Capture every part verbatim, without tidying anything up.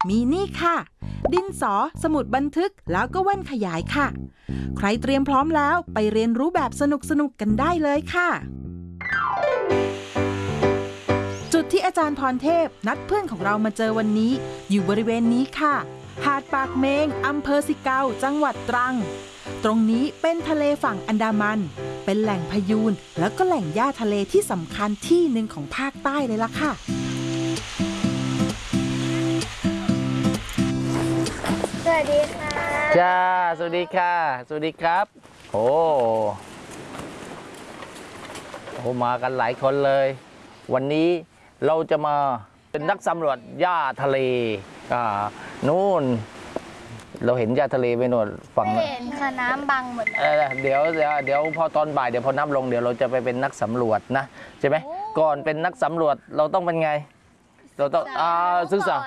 มีนี่ค่ะดินสอสมุดบันทึกแล้วก็แว่นขยายค่ะใครเตรียมพร้อมแล้วไปเรียนรู้แบบสนุกๆกันได้เลยค่ะจุดที่อาจารย์พรเทพนัดเพื่อนของเรามาเจอวันนี้อยู่บริเวณนี้ค่ะหาดปากเมงอำเภอสิเกาจังหวัดตรังตรงนี้เป็นทะเลฝั่งอันดามันเป็นแหล่งพยูนแล้วก็แหล่งหญ้าทะเลที่สำคัญที่หนึ่งของภาคใต้เลยล่ะค่ะสวัสดีค่ะจ้าสวัสดีค่ะสวัสดีครับโอ้โหมากันหลายคนเลยวันนี้เราจะมาเป็นนักสำรวจหญ้าทะเลอ่านู่นเราเห็นหญ้าทะเลไปโน่นฝั่งเห็นค่ะน้ำบังหมดเออเดี๋ยวเดี๋ยวเดี๋ยวพอตอนบ่ายเดี๋ยวพอน้ำลงเดี๋ยวเราจะไปเป็นนักสำรวจนะใช่ไหมก่อนเป็นนักสำรวจเราต้องเป็นไงเราต้องอ่าศึกษา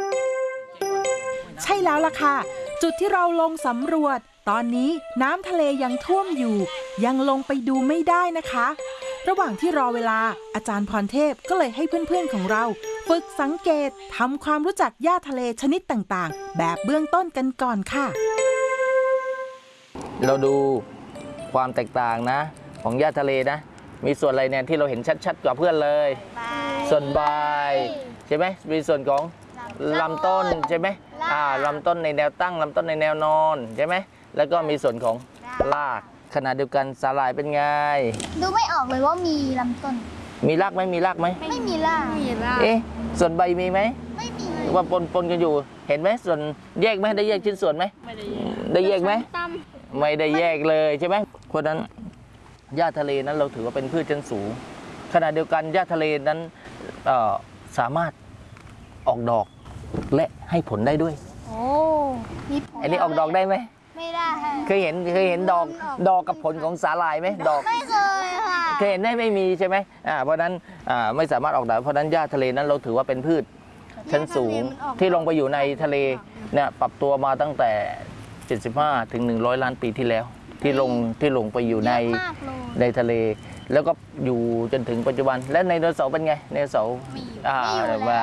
ใช่แล้วล่ะค่ะจุดที่เราลงสำรวจตอนนี้น้ำทะเลยังท่วมอยู่ยังลงไปดูไม่ได้นะคะระหว่างที่รอเวลาอาจารย์พรเทพก็เลยให้เพื่อนๆของเราฝึกสังเกตทำความรู้จักหญ้าทะเลชนิดต่างๆแบบเบื้องต้นกันก่อนค่ะเราดูความแตกต่างนะของหญ้าทะเลนะมีส่วนอะไรเนี่ยที่เราเห็นชัดๆกว่าเพื่อนเลยส่วนใบใช่ไหมมีส่วนของลำต้นใช่ไหมอ่าลำต้นในแนวตั้งลำต้นในแนวนอนใช่ไหมแล้วก็มีส่วนของรากขณะเดียวกันสาหร่ายเป็นไงดูไม่ออกเลยว่ามีลำต้นมีรากไหมมีรากไหมไม่มีรากเอ๊ะส่วนใบมีไหมไม่มีว่าปนปนกันอยู่เห็นไหมส่วนแยกไหมได้แยกชิ้นส่วนไหมไม่ได้แยกได้แยกไหมไม่ได้แยกเลยใช่ไหมเพราะนั้นหญ้าทะเลนั้นเราถือว่าเป็นพืชชั้นสูงขณะเดียวกันหญ้าทะเลนั้นสามารถออกดอกและให้ผลได้ด้วยโอ้มีผลอันนี้ออกดอกได้ไหมไม่ได้เคยเห็นเคยเห็นดอกดอกกับผลของสาหร่ายไหมดอกไม่เคยค่ะเคยเห็นได้ไม่มีใช่ไหมอ่าเพราะนั้นอ่าไม่สามารถออกดอกเพราะนั้นหญ้าทะเลนั้นเราถือว่าเป็นพืชชั้นสูงที่ลงไปอยู่ในทะเลเนี่ยปรับตัวมาตั้งแต่เจ็ดสิบห้าถึงหนึ่งร้อยล้านปีที่แล้วที่ลงที่ลงไปอยู่ในในทะเลแล้วก็อยู่จนถึงปัจจุบันและไดโนเสาร์เป็นไงไดโนเสาร์อ่าว่า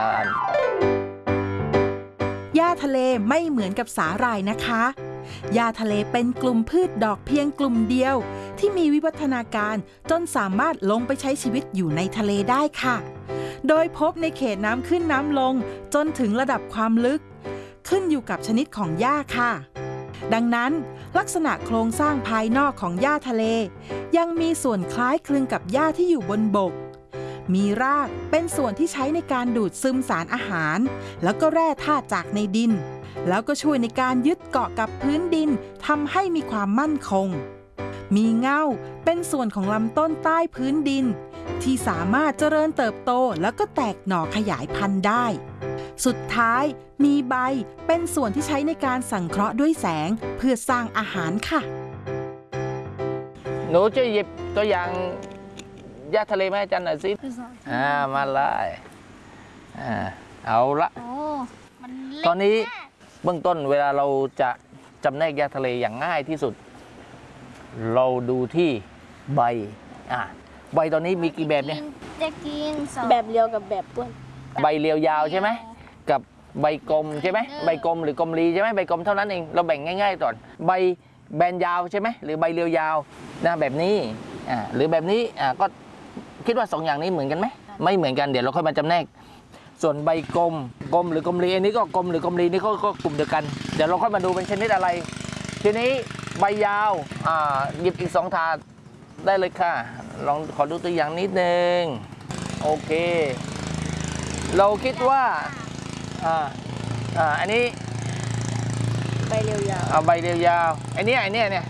หญ้าทะเลไม่เหมือนกับสาหร่ายนะคะหญ้าทะเลเป็นกลุ่มพืชดอกเพียงกลุ่มเดียวที่มีวิวัฒนาการจนสามารถลงไปใช้ชีวิตอยู่ในทะเลได้ค่ะโดยพบในเขตน้ำขึ้นน้ำลงจนถึงระดับความลึกขึ้นอยู่กับชนิดของหญ้าค่ะดังนั้นลักษณะโครงสร้างภายนอกของหญ้าทะเลยังมีส่วนคล้ายคลึงกับหญ้าที่อยู่บนบกมีรากเป็นส่วนที่ใช้ในการดูดซึมสารอาหารแล้วก็แร่ธาตุจากในดินแล้วก็ช่วยในการยึดเกาะกับพื้นดินทำให้มีความมั่นคงมีเง่าเป็นส่วนของลำต้นใต้พื้นดินที่สามารถเจริญเติบโตแล้วก็แตกหน่อขยายพันธุ์ได้สุดท้ายมีใบเป็นส่วนที่ใช้ในการสังเคราะห์ด้วยแสงเพื่อสร้างอาหารค่ะหนูจะหยิบตัวอย่างหญ้าทะเลมาให้อาจารย์หน่อยสิอ่ามาเลยอ่าเอาละตอนนี้เบื้องต้นเวลาเราจะจำแนกหญ้าทะเลอย่างง่ายที่สุดเราดูที่ใบอ่าใบตอนนี้มีกี่แบบเนี่ยจะกินแบบเรียวกับแบบต้นใบเรียวยาวใช่ไหมกับใบกลมใช่ไหมใบกลมหรือกลมรีใช่ไหมใบกลมเท่านั้นเองเราแบ่งง่ายๆก่อนใบแบนยาวใช่ไหมหรือใบเรียวยาวนะแบบนี้อ่าหรือแบบนี้อ่าก็คิดว่าสองอย่างนี้เหมือนกันไหมไม่เหมือนกันเดี๋ยวเราค่อยมาจำแนกส่วนใบกลมกลมหรือกลมรีอันนี้ก็กลมหรือกลมรีนี่ก็ก็กลุ่มเดียวกันเดี๋ยวเราค่อยมาดูเป็นชนิดอะไรทีนี้ใบยาวอ่าหยิบอีกสองถาดได้เลยค่ะลองขอดูตัวอย่างนิดนึงโอเคเราคิดว่าอ่าอ่าอันนี้ใบเรียวยาวเอาใบเรียวยาวอันนี้อันนี้เนี่ย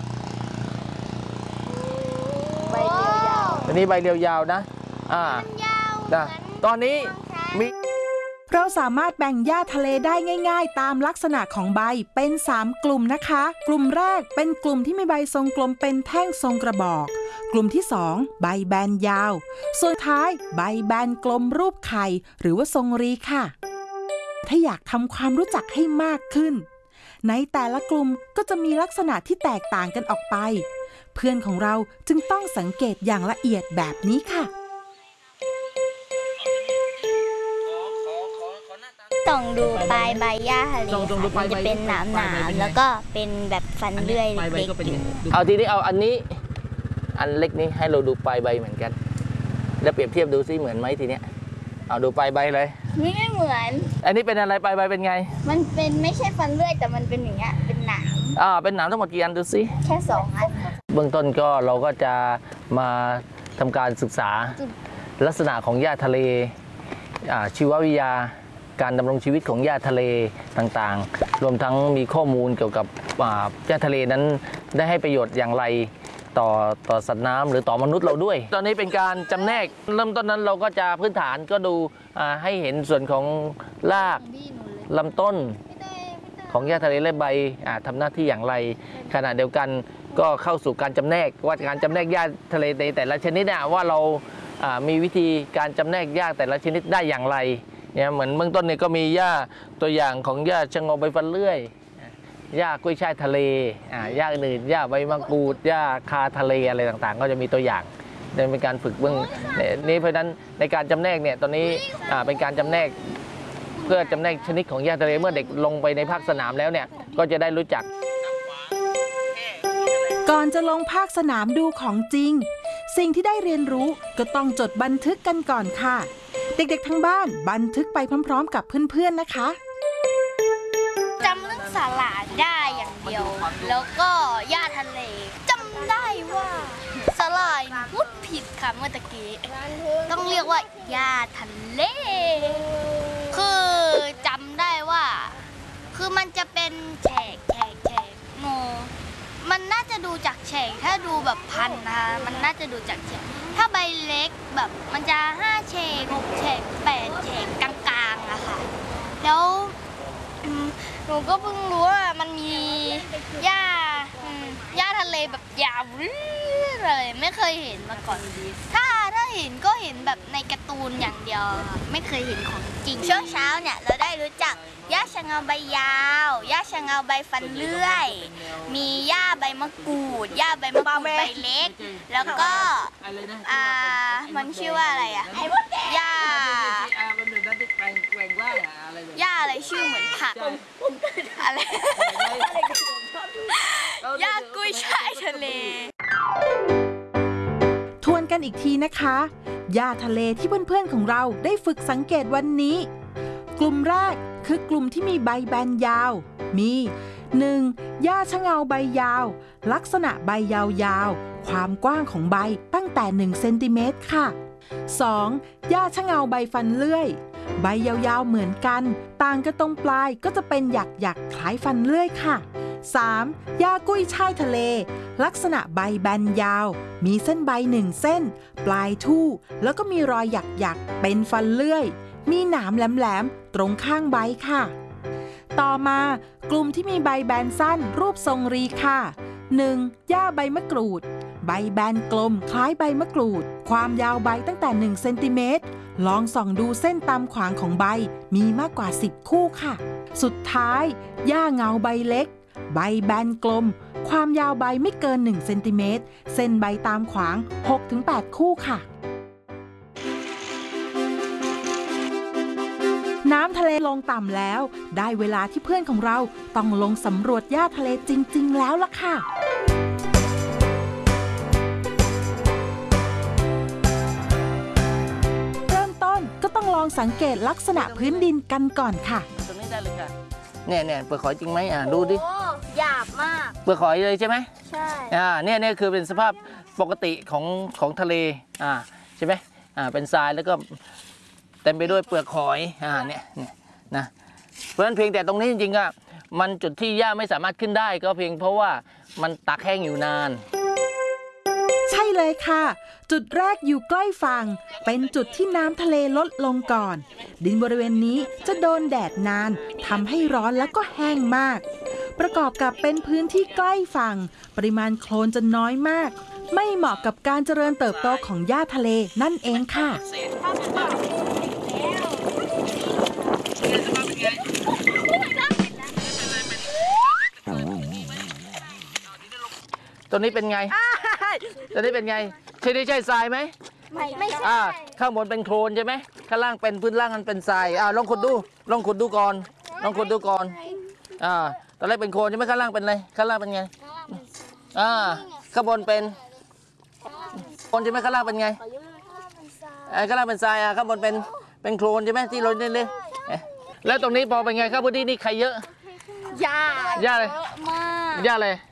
ใบเรียวยาวอันนี้ใบเรียวยาวนะอ่านะตอนนี้มีเราสามารถแบ่งหญ้าทะเลได้ง่ายๆตามลักษณะของใบเป็นสามกลุ่มนะคะกลุ่มแรกเป็นกลุ่มที่มีใบทรงกลมเป็นแท่งทรงกระบอกกลุ่มที่สองใบแบนยาวส่วนท้ายใบแบนกลมรูปไข่หรือว่าทรงรีค่ะถ้าอยากทำความรู้จักให้มากขึ้นในแต่ละกลุ่มก็จะมีลักษณะที่แตกต่างกันออกไปเพื่อนของเราจึงต้องสังเกตอย่างละเอียดแบบนี้ค่ะสองดูปลายใบหญ้าทะเลส่องส่องดูปมัลายนใบจะเป็นหนามหนามแล้วก็เป็นแบบฟันเลื่อยเล็กๆอยู่เอาทีนี้เอาอันนี้อันเล็กนี้ให้เราดูปลายใบเหมือนกัน แล้วเปรียบเทียบดูซิเหมือนไหมทีเนี้ยเอาดูปลายใบเลยไม่เหมือนอันนี้เป็นอะไรปลายใบเป็นไงมันเป็นไม่ใช่ฟันเลื่อยแต่มันเป็นอย่างเงี้ยเป็นหนามอ่าเป็นหนามทั้งหมดกี่อันดูซิแค่สองอันเบื้องต้นก็เราก็จะมาทำการศึกษาลักษณะของหญ้าทะเลอ่าชีววิทยาการดำรงชีวิตของหญ้าทะเลต่างๆ รวมทั้งมีข้อมูลเกี่ยวกับอ่าหญ้าทะเลนั้นได้ให้ประโยชน์อย่างไรต่อต่อสัตว์น้ำหรือต่อมนุษย์เราด้วย ตอนนี้เป็นการจำแนกเริ่มต้นนั้นเราก็จะพื้นฐานก็ดูอ่าให้เห็นส่วนของรากลำต้นของหญ้าทะเลและใบอ่าทำหน้าที่อย่างไรขณะเดียวกันก็เข้าสู่การจำแนกว่าการจำแนกหญ้าทะเลในแต่ละชนิดเนี่ยว่าเราอ่ามีวิธีการจำแนกหญ้าแต่ละชนิดได้อย่างไรเนี่ยเหมือนเบื้องต้นเนี่ยก็มีหญ้าตัวอย่างของหญ้าชะงอใบฟันเลื่อยหญ้ากล้วยช่ายทะเลอ่าหญ้าอื่นหญ้าใบมะกรูดหญ้าคาทะเลอะไรต่างๆ ก็จะมีตัวอย่างเป็นการฝึกเบื้องนี้เพราะฉะนั้นในการจำแนกเนี่ยตอนนี้อ่าเป็นการจำแนกเพื่อจำแนกชนิดของหญ้าทะเลเมื่อเด็กลงไปในภาคสนามแล้วเนี่ยก็จะได้รู้จักก่อนจะลงภาคสนามดูของจริง สิ่งที่ได้เรียนรู้ก็ต้องจดบันทึกกันก่อนค่ะ เด็กๆทั้งบ้านบันทึกไปพร้อมๆกับเพื่อนๆนะคะจำเรื่องสาหร่ายได้อย่างเดียว แล้วก็หญ้าทะเลจำได้ว่าสาหร่ายพูดผิดค่ะเมื่อตะกี้ต้องเรียกว่าหญ้าทะเลคือจำได้ว่า คือมันจะเป็นแฉกแฉกแฉกโนมันน่าจะดูจากแฉกถ้าดูแบบพันนะคะมันน่าจะดูจากแฉกถ้าใบเล็กแบบมันจะห้าแฉกหกแฉกแปดแฉกกลางๆอะค่ะแล้วหนูก็เพิ่งรู้ว่ามันมีหญ้าหญ้าทะเลแบบยาวเลยไม่เคยเห็นมาก่อนถ้าถ้าเห็นก็เห็นแบบในการ์ตูนอย่างเดียวไม่เคยเห็นของจริงช่วงเช้าเนี่ยเราได้รู้จักหญ้าชะเงาใบยาวหญ้าชะเงาใบฟันเลื่อยมีหญ้าใบมะกรูดหญ้าใบมะกรูดใบเล็กแล้วก็อ่ามันชื่อว่าอะไรอะหญ้าหญ้าอะไรชื่อเหมือนผักอะไรหญ้ากุ้ยช่ายทะเลทวนกันอีกทีนะคะหญ้าทะเลที่เพื่อนๆของเราได้ฝึกสังเกตวันนี้กลุ่มแรกคือกลุ่มที่มีใบแบนยาวมี หนึ่ง. หญ้าชะเงาใบยาวลักษณะใบยาวๆความกว้างของใบตั้งแต่หนึ่งเซนติเมตรค่ะ สอง. หญ้าชะเงาใบฟันเลื่อยใบยาวๆเหมือนกันต่างกันตรงปลายก็จะเป็นหยักๆคล้ายฟันเลื่อยค่ะ สาม. หญ้ากุ้ยช่ายทะเลลักษณะใบแบนยาวมีเส้นใบหนึ่งเส้นปลายทู่แล้วก็มีรอยหยักๆเป็นฟันเลื่อยมีหนามแหลมๆตรงข้างใบค่ะต่อมากลุ่มที่มีใบแบนสั้นรูปทรงรีค่ะ หนึ่ง. หญ้าใบมะกรูดใบแบนกลมคล้ายใบมะกรูดความยาวใบตั้งแต่หนึ่งเซนติเมตรลองส่องดูเส้นตามขวางของใบมีมากกว่าสิบคู่ค่ะสุดท้ายหญ้าเงาใบเล็กใบแบนกลมความยาวใบไม่เกินหนึ่งเซนติเมตรเส้นใบตามขวาง หกถึงแปด คู่ค่ะน้ำทะเลลงต่ำแล้วได้เวลาที่เพื่อนของเราต้องลงสำรวจหญ้าทะเลจริงๆแล้วล่ะค่ะเริ่มต้นก็ต้องลองสังเกตลักษณะพื้นดินกันก่อนค่ะตรงนี้ได้เลยค่ะเนี่ยเนี่ยเปลือกหอยจริงไหมอ่าดูดิหยาบมากเปลือกหอยเลยใช่ไหมใช่อ่าเนี่ยเนี่ยคือเป็นสภาพปกติของของทะเลอ่าใช่ไหมอ่าเป็นทรายแล้วก็เต็มไปด้วยเปลือกหอยอ่าเนี่ยเนี่ยนะเพราะฉะนั้นเพียงแต่ตรงนี้จริงๆอ่ะมันจุดที่หญ้าไม่สามารถขึ้นได้ก็เพียงเพราะว่ามันตากแห้งอยู่นานใช่เลยค่ะจุดแรกอยู่ใกล้ฝั่งเป็นจุดที่น้ำทะเลลดลงก่อนดินบริเวณนี้จะโดนแดดนานทำให้ร้อนแล้วก็แห้งมากประกอบกับเป็นพื้นที่ใกล้ฝั่งปริมาณโคลนจะน้อยมากไม่เหมาะกับการเจริญเติบโตของหญ้าทะเลนั่นเองค่ะตัวนี้เป็นไงตัวนี้เป็นไงใช่ได้ใช่ทรายไหมไม่ไม่ใช่อ่าข้างบนเป็นโคลนใช่ไหมข้างล่างเป็นพื้นล่างมันเป็นทรายอ่าลองขุดดูลองขุดดูก่อนลองขุดดูก่อนอ่าตอนแรกเป็นโคลนใช่ไหมข้างล่างเป็นอะไรข้างล่างเป็นไงอ่าข้างบนเป็นโคลนใช่ไหมข้างล่างเป็นไงเอ้ยข้างล่างเป็นทรายอ่ะข้างบนเป็นเป็นโคลนใช่ไหมที่เราเล่นเลยเอ๊ะแล้วตรงนี้พอเป็นไงครับพื้นที่นี่ใครเยอะหญ้าหญ้าอะไรเยอะมากหญ้าอะไร